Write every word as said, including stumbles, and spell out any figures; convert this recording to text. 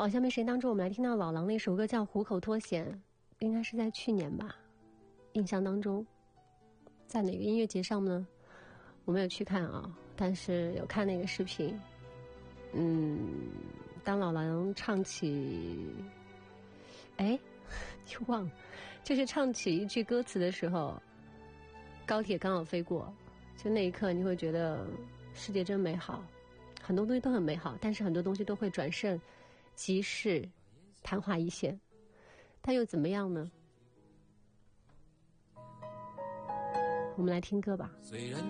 好，下面时间当中我们来听到老狼的一首歌叫《虎口脱险》，应该是在去年吧，印象当中在哪个音乐节上呢？我没有去看啊，但是有看那个视频。嗯，当老狼唱起，哎，又忘了，就是唱起一句歌词的时候，高铁刚好飞过，就那一刻你会觉得世界真美好，很多东西都很美好，但是很多东西都会转瞬即逝，昙花一现，但又怎么样呢？我们来听歌吧。 虽然